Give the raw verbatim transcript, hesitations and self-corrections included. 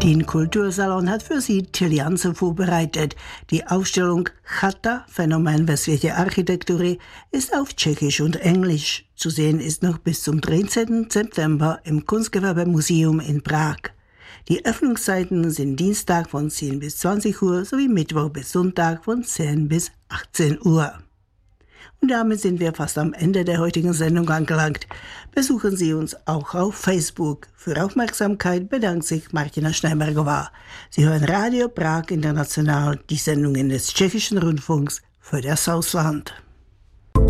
Den Kultursalon hat für Sie Tilly Janse vorbereitet. Die Ausstellung Chata, Phänomen westliche Architektur, ist auf Tschechisch und Englisch. Zu sehen ist noch bis zum dreizehnten September im Kunstgewerbemuseum in Prag. Die Öffnungszeiten sind Dienstag von zehn bis zwanzig Uhr sowie Mittwoch bis Sonntag von zehn bis achtzehn Uhr. Und damit sind wir fast am Ende der heutigen Sendung angelangt. Besuchen Sie uns auch auf Facebook. Für Aufmerksamkeit bedankt sich Martina Schneibergová. Sie hören Radio Prag International, die Sendungen des Tschechischen Rundfunks für das Ausland.